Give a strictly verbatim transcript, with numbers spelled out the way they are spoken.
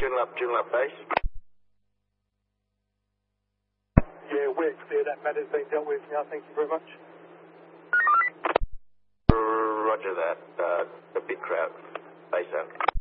Joondalup, Joondalup base. Yeah, we're clear. That matter's been dealt with now. Thank you very much. Roger that. Uh, a big crowd. Base out.